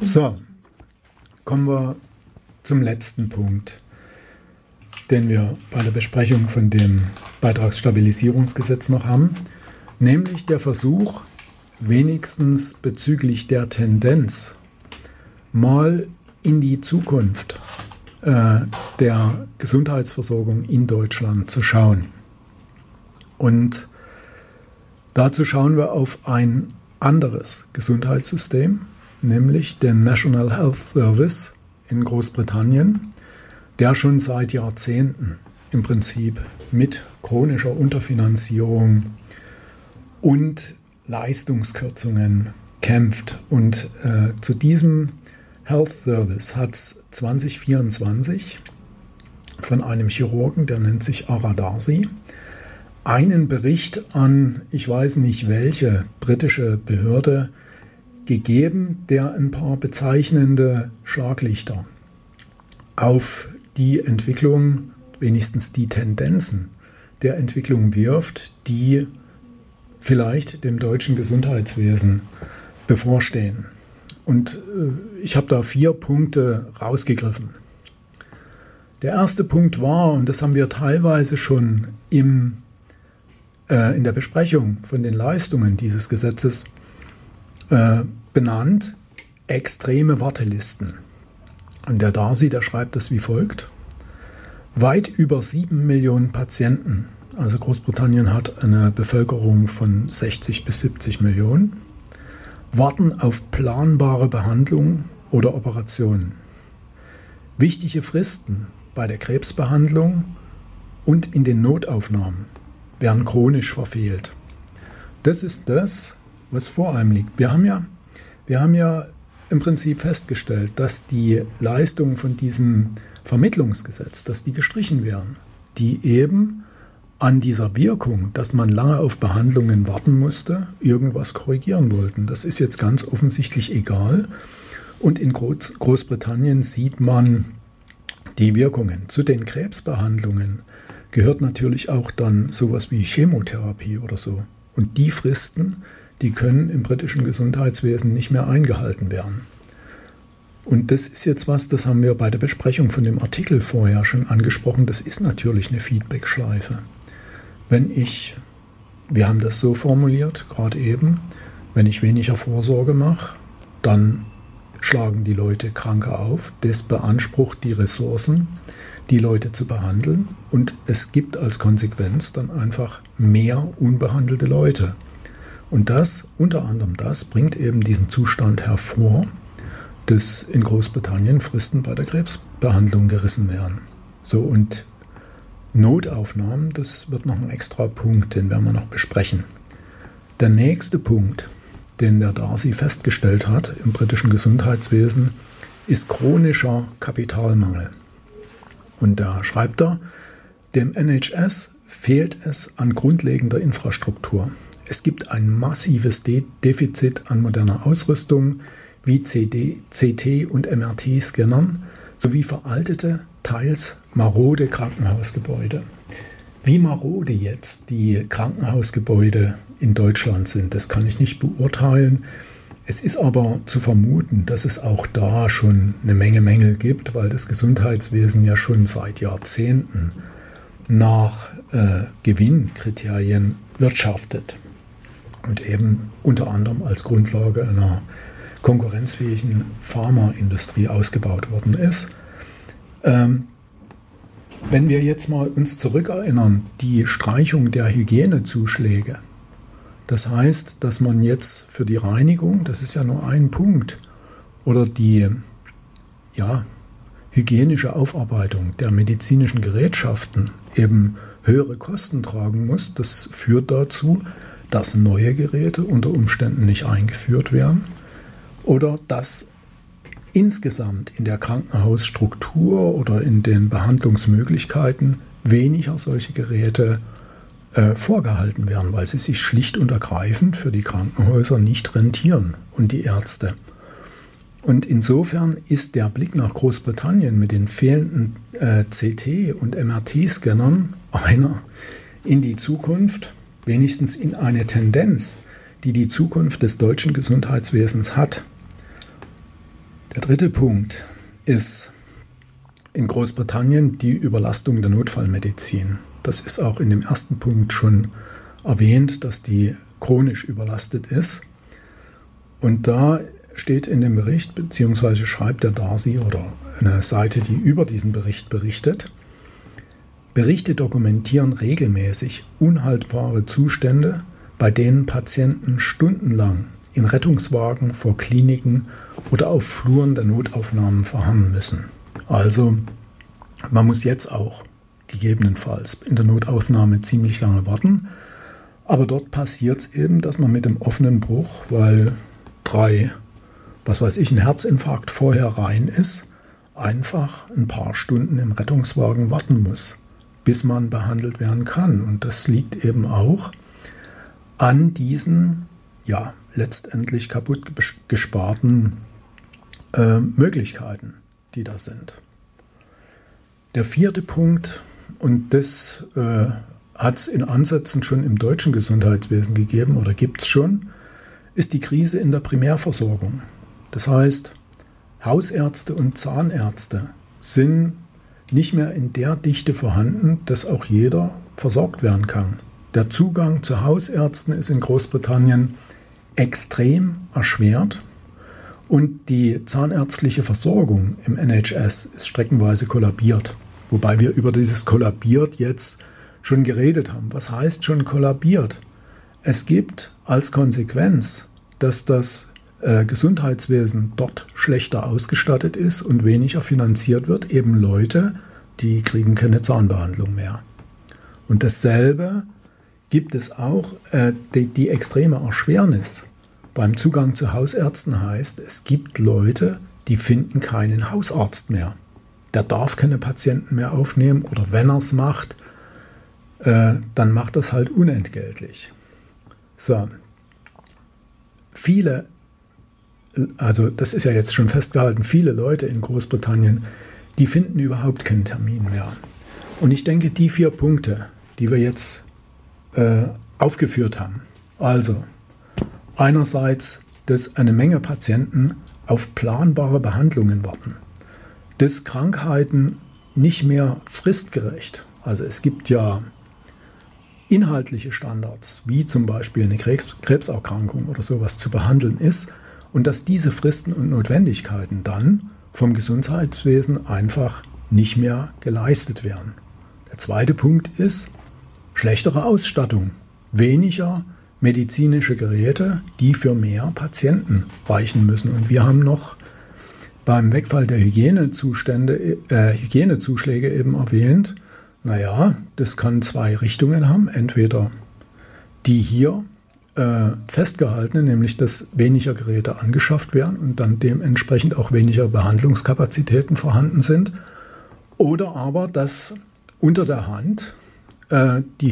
So, kommen wir zum letzten Punkt, den wir bei der Besprechung von dem Beitragsstabilisierungsgesetz noch haben, nämlich der Versuch, wenigstens bezüglich der Tendenz mal in die Zukunft der Gesundheitsversorgung in Deutschland zu schauen. Und dazu schauen wir auf ein anderes Gesundheitssystem, nämlich den National Health Service in Großbritannien, der schon seit Jahrzehnten im Prinzip mit chronischer Unterfinanzierung und Leistungskürzungen kämpft. Und zu diesem Health Service hat es 2024 von einem Chirurgen, der nennt sich Ara Darcy, einen Bericht an, ich weiß nicht welche britische Behörde gegeben, der ein paar bezeichnende Schlaglichter auf die Entwicklung, wenigstens die Tendenzen der Entwicklung wirft, die vielleicht dem deutschen Gesundheitswesen bevorstehen. Und ich habe da 4 Punkte rausgegriffen. Der erste Punkt war, und das haben wir teilweise schon in der Besprechung von den Leistungen dieses Gesetzes benannt, extreme Wartelisten. Und der Darcy, der schreibt das wie folgt: Weit über 7 Millionen Patienten, also Großbritannien hat eine Bevölkerung von 60 bis 70 Millionen, warten auf planbare Behandlung oder Operationen. Wichtige Fristen bei der Krebsbehandlung und in den Notaufnahmen werden chronisch verfehlt. Das ist das, was vor einem liegt. Wir haben ja im Prinzip festgestellt, dass die Leistungen von diesem Vermittlungsgesetz, dass die gestrichen werden, die eben an dieser Wirkung, dass man lange auf Behandlungen warten musste, irgendwas korrigieren wollten. Das ist jetzt ganz offensichtlich egal. Und in Großbritannien sieht man die Wirkungen. Zu den Krebsbehandlungen gehört natürlich auch dann sowas wie Chemotherapie oder so. Und die Fristen, die können im britischen Gesundheitswesen nicht mehr eingehalten werden. Und das ist jetzt was, das haben wir bei der Besprechung von dem Artikel vorher schon angesprochen, das ist natürlich eine Feedback-Schleife. Wir haben das so formuliert, gerade eben, wenn ich weniger Vorsorge mache, dann schlagen die Leute kranker auf, das beansprucht die Ressourcen, die Leute zu behandeln, und es gibt als Konsequenz dann einfach mehr unbehandelte Leute. Und das, unter anderem das, bringt eben diesen Zustand hervor, dass in Großbritannien Fristen bei der Krebsbehandlung gerissen werden. So, und Notaufnahmen, das wird noch ein extra Punkt, den werden wir noch besprechen. Der nächste Punkt, den der Darcy festgestellt hat im britischen Gesundheitswesen, ist chronischer Kapitalmangel. Und da schreibt er, dem NHS fehlt es an grundlegender Infrastruktur. Es gibt ein massives Defizit an moderner Ausrüstung wie CT- und MRT-Scannern sowie veraltete, teils marode Krankenhausgebäude. Wie marode jetzt die Krankenhausgebäude in Deutschland sind, das kann ich nicht beurteilen. Es ist aber zu vermuten, dass es auch da schon eine Menge Mängel gibt, weil das Gesundheitswesen ja schon seit Jahrzehnten nach Gewinnkriterien wirtschaftet und eben unter anderem als Grundlage einer konkurrenzfähigen Pharmaindustrie ausgebaut worden ist. Wenn wir jetzt mal uns zurückerinnern, die Streichung der Hygienezuschläge, das heißt, dass man jetzt für die Reinigung, das ist ja nur ein Punkt, oder die hygienische Aufarbeitung der medizinischen Gerätschaften eben höhere Kosten tragen muss, das führt dazu, dass neue Geräte unter Umständen nicht eingeführt werden oder dass insgesamt in der Krankenhausstruktur oder in den Behandlungsmöglichkeiten weniger solche Geräte vorgehalten werden, weil sie sich schlicht und ergreifend für die Krankenhäuser nicht rentieren und die Ärzte. Und insofern ist der Blick nach Großbritannien mit den fehlenden CT- und MRT-Scannern einer in die Zukunft, wenigstens in eine Tendenz, die die Zukunft des deutschen Gesundheitswesens hat. Der dritte Punkt ist in Großbritannien die Überlastung der Notfallmedizin. Das ist auch in dem ersten Punkt schon erwähnt, dass die chronisch überlastet ist. Und da steht in dem Bericht, beziehungsweise schreibt der Darcy oder eine Seite, die über diesen Bericht berichtet, Berichte dokumentieren regelmäßig unhaltbare Zustände, bei denen Patienten stundenlang in Rettungswagen vor Kliniken oder auf Fluren der Notaufnahmen verharren müssen. Also man muss jetzt auch gegebenenfalls in der Notaufnahme ziemlich lange warten, aber dort passiert es eben, dass man mit dem offenen Bruch, weil ein Herzinfarkt vorher rein ist, einfach ein paar Stunden im Rettungswagen warten muss, bis man behandelt werden kann. Und das liegt eben auch an diesen, letztendlich kaputt gesparten Möglichkeiten, die da sind. Der vierte Punkt, und das hat es in Ansätzen schon im deutschen Gesundheitswesen gegeben oder gibt es schon, ist die Krise in der Primärversorgung. Das heißt, Hausärzte und Zahnärzte sind nicht mehr in der Dichte vorhanden, dass auch jeder versorgt werden kann. Der Zugang zu Hausärzten ist in Großbritannien extrem erschwert und die zahnärztliche Versorgung im NHS ist streckenweise kollabiert. Wobei wir über dieses kollabiert jetzt schon geredet haben. Was heißt schon kollabiert? Es gibt als Konsequenz, dass das Gesundheitswesen dort schlechter ausgestattet ist und weniger finanziert wird, eben Leute, die kriegen keine Zahnbehandlung mehr. Und dasselbe gibt es auch, die extreme Erschwernis beim Zugang zu Hausärzten heißt, es gibt Leute, die finden keinen Hausarzt mehr. Der darf keine Patienten mehr aufnehmen oder wenn er es macht, dann macht das halt unentgeltlich. So, das ist ja jetzt schon festgehalten, viele Leute in Großbritannien, die finden überhaupt keinen Termin mehr. Und ich denke, die 4 Punkte, die wir jetzt aufgeführt haben, also einerseits, dass eine Menge Patienten auf planbare Behandlungen warten, dass Krankheiten nicht mehr fristgerecht, also es gibt ja inhaltliche Standards, wie zum Beispiel eine Krebserkrankung oder sowas zu behandeln ist, und dass diese Fristen und Notwendigkeiten dann vom Gesundheitswesen einfach nicht mehr geleistet werden. Der zweite Punkt ist schlechtere Ausstattung, weniger medizinische Geräte, die für mehr Patienten reichen müssen. Und wir haben noch beim Wegfall der Hygienezuschläge eben erwähnt, das kann 2 Richtungen haben. Entweder die hier festgehaltene, nämlich dass weniger Geräte angeschafft werden und dann dementsprechend auch weniger Behandlungskapazitäten vorhanden sind, oder aber, dass unter der Hand die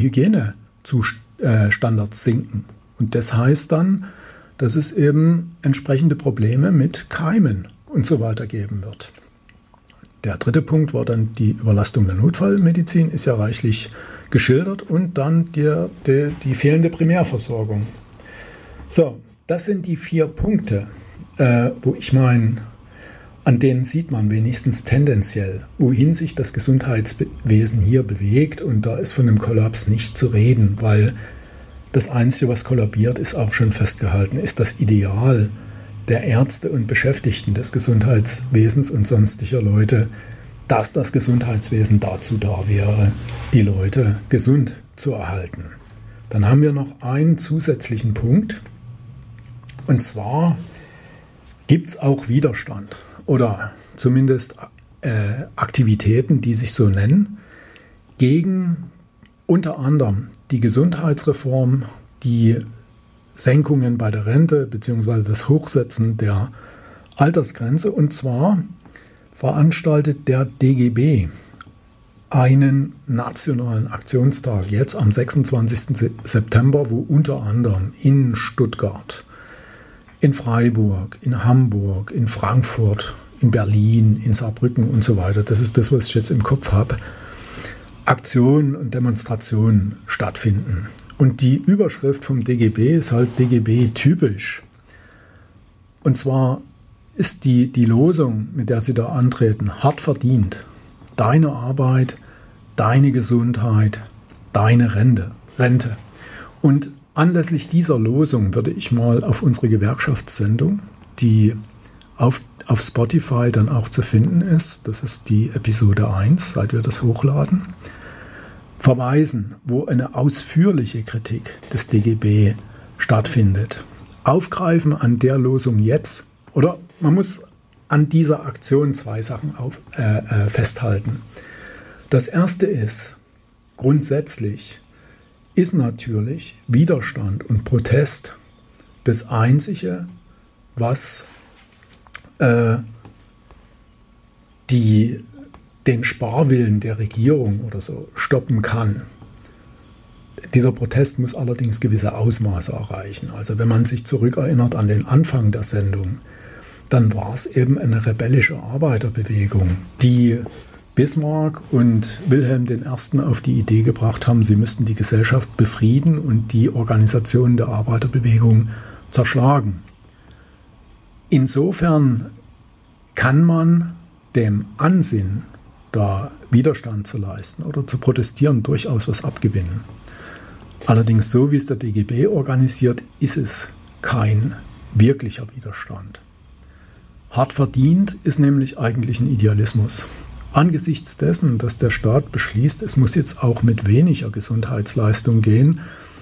Hygienestandards sinken. Und das heißt dann, dass es eben entsprechende Probleme mit Keimen und so weiter geben wird. Der dritte Punkt war dann die Überlastung der Notfallmedizin, ist ja reichlich geschildert, und dann die fehlende Primärversorgung. So, das sind die 4 Punkte, wo ich meine, an denen sieht man wenigstens tendenziell, wohin sich das Gesundheitswesen hier bewegt, und da ist von einem Kollaps nicht zu reden, weil das Einzige, was kollabiert, ist auch schon festgehalten, ist das Ideal der Ärzte und Beschäftigten des Gesundheitswesens und sonstiger Leute, dass das Gesundheitswesen dazu da wäre, die Leute gesund zu erhalten. Dann haben wir noch einen zusätzlichen Punkt, und zwar gibt es auch Widerstand oder zumindest Aktivitäten, die sich so nennen, gegen unter anderem die Gesundheitsreform, die Senkungen bei der Rente bzw. das Hochsetzen der Altersgrenze. Und zwar veranstaltet der DGB einen nationalen Aktionstag jetzt am 26. September, wo unter anderem in Stuttgart, in Freiburg, in Hamburg, in Frankfurt, in Berlin, in Saarbrücken und so weiter, das ist das, was ich jetzt im Kopf habe, Aktionen und Demonstrationen stattfinden. Und die Überschrift vom DGB ist halt DGB typisch. Und zwar ist die Losung, mit der Sie da antreten, hart verdient. Deine Arbeit, deine Gesundheit, deine Rente. Und anlässlich dieser Losung würde ich mal auf unsere Gewerkschaftssendung, die auf Spotify dann auch zu finden ist, das ist die Episode 1, seit wir das hochladen, verweisen, wo eine ausführliche Kritik des DGB stattfindet. Aufgreifen an der Losung jetzt, oder man muss an dieser Aktion zwei Sachen festhalten. Das erste ist, grundsätzlich ist natürlich Widerstand und Protest das Einzige, was den Sparwillen der Regierung oder so stoppen kann. Dieser Protest muss allerdings gewisse Ausmaße erreichen. Also wenn man sich zurückerinnert an den Anfang der Sendung, dann war es eben eine rebellische Arbeiterbewegung, die Bismarck und Wilhelm I. auf die Idee gebracht haben, sie müssten die Gesellschaft befrieden und die Organisation der Arbeiterbewegung zerschlagen. Insofern kann man dem Ansinnen, da Widerstand zu leisten oder zu protestieren, durchaus was abgewinnen. Allerdings so, wie es der DGB organisiert, ist es kein wirklicher Widerstand. Hart verdient ist nämlich eigentlich ein Idealismus. Angesichts dessen, dass der Staat beschließt, es muss jetzt auch mit weniger Gesundheitsleistung gehen,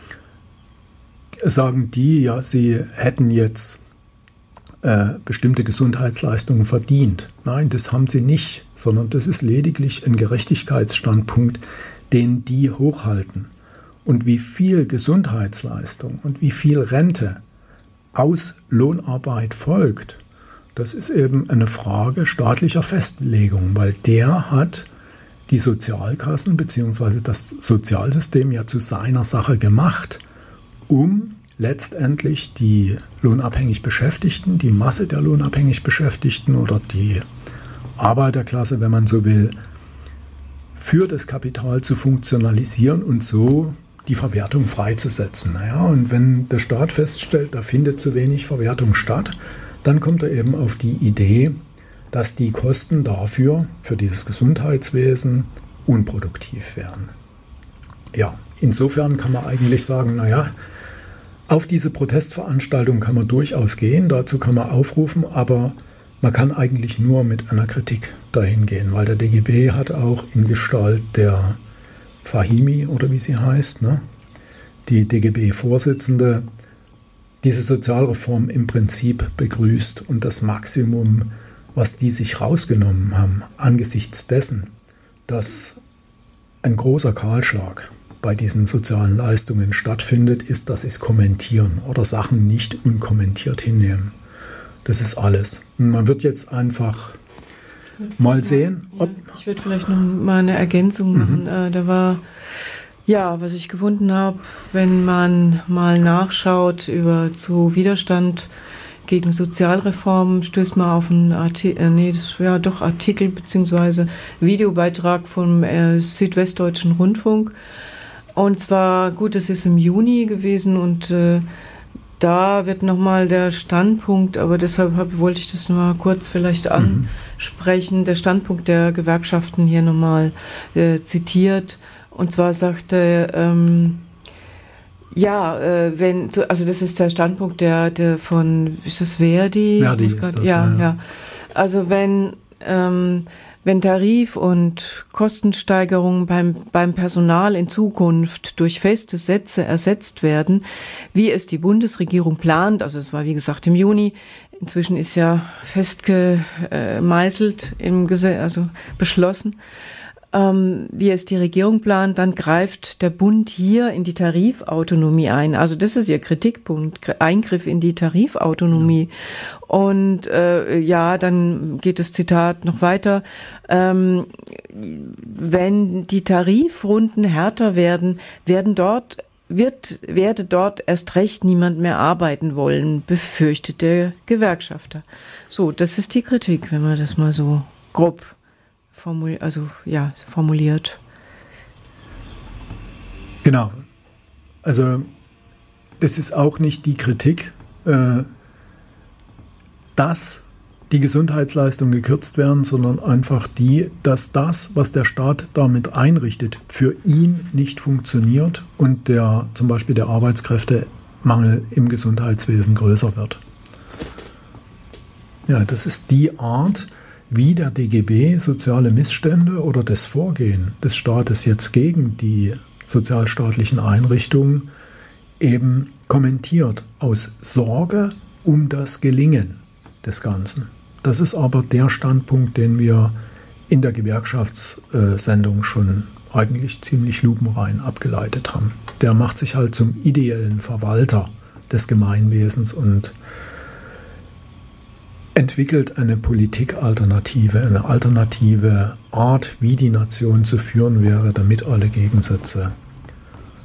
sagen die, ja, sie hätten jetzt bestimmte Gesundheitsleistungen verdient. Nein, das haben sie nicht, sondern das ist lediglich ein Gerechtigkeitsstandpunkt, den die hochhalten. Und wie viel Gesundheitsleistung und wie viel Rente aus Lohnarbeit folgt, das ist eben eine Frage staatlicher Festlegung, weil der hat die Sozialkassen bzw. das Sozialsystem ja zu seiner Sache gemacht, um letztendlich die lohnabhängig Beschäftigten, die Masse der lohnabhängig Beschäftigten oder die Arbeiterklasse, wenn man so will, für das Kapital zu funktionalisieren und so die Verwertung freizusetzen. Naja, und wenn der Staat feststellt, da findet zu wenig Verwertung statt, dann kommt er eben auf die Idee, dass die Kosten dafür, für dieses Gesundheitswesen, unproduktiv wären. Ja, insofern kann man eigentlich sagen, naja, auf diese Protestveranstaltung kann man durchaus gehen, dazu kann man aufrufen, aber man kann eigentlich nur mit einer Kritik dahin gehen, weil der DGB hat auch in Gestalt der Fahimi oder wie sie heißt, ne, die DGB-Vorsitzende, diese Sozialreform im Prinzip begrüßt und das Maximum, was die sich rausgenommen haben, angesichts dessen, dass ein großer Kahlschlag bei diesen sozialen Leistungen stattfindet, ist, dass sie es kommentieren oder Sachen nicht unkommentiert hinnehmen. Das ist alles. Und man wird jetzt einfach mal sehen, ob... Ich würde vielleicht noch mal eine Ergänzung machen. Da war, ja, was ich gefunden habe, wenn man mal nachschaut zu Widerstand gegen Sozialreformen, stößt man auf einen Artikel bzw. Videobeitrag vom Südwestdeutschen Rundfunk. Und zwar, gut, es ist im Juni gewesen und da wird nochmal der Standpunkt, aber deshalb wollte ich das nochmal kurz vielleicht ansprechen, der Standpunkt der Gewerkschaften hier nochmal zitiert. Und zwar sagte, also das ist der Standpunkt der von, ist das Verdi? Verdi ist das, ja. Also wenn Tarif- und Kostensteigerungen beim Personal in Zukunft durch feste Sätze ersetzt werden, wie es die Bundesregierung plant, also es war wie gesagt im Juni, inzwischen ist ja festgemeißelt also beschlossen, wie es die Regierung plant, dann greift der Bund hier in die Tarifautonomie ein. Also das ist ihr Kritikpunkt, Eingriff in die Tarifautonomie. Und dann geht das Zitat noch weiter. Wenn die Tarifrunden härter werden, werde dort erst recht niemand mehr arbeiten wollen, befürchtet der Gewerkschafter. So, das ist die Kritik, wenn man das mal so grob formuliert. Genau. Also das ist auch nicht die Kritik, dass die Gesundheitsleistungen gekürzt werden, sondern einfach dass das, was der Staat damit einrichtet, für ihn nicht funktioniert und zum Beispiel der Arbeitskräftemangel im Gesundheitswesen größer wird. Ja, das ist die Art, wie der DGB soziale Missstände oder das Vorgehen des Staates jetzt gegen die sozialstaatlichen Einrichtungen eben kommentiert, aus Sorge um das Gelingen des Ganzen. Das ist aber der Standpunkt, den wir in der Gewerkschaftssendung schon eigentlich ziemlich lupenrein abgeleitet haben. Der macht sich halt zum ideellen Verwalter des Gemeinwesens und entwickelt eine Politikalternative, eine alternative Art, wie die Nation zu führen wäre, damit alle Gegensätze